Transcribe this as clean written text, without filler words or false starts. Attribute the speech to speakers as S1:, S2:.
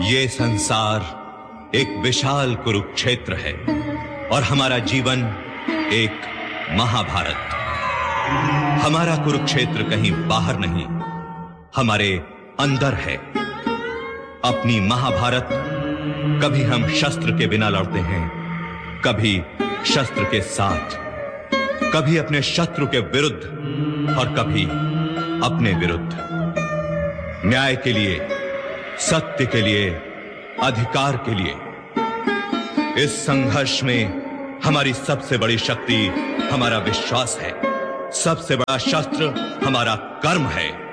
S1: ये संसार एक विशाल कुरुक्षेत्र है और हमारा जीवन एक महाभारत। हमारा कुरुक्षेत्र कहीं बाहर नहीं, हमारे अंदर है। अपनी महाभारत कभी हम शस्त्र के बिना लड़ते हैं, कभी शस्त्र के साथ, कभी अपने शत्रु के विरुद्ध और कभी अपने विरुद्ध। न्याय के लिए, सत्य के लिए, अधिकार के लिए। इस संघर्ष में हमारी सबसे बड़ी शक्ति हमारा विश्वास है, सबसे बड़ा शस्त्र हमारा कर्म है।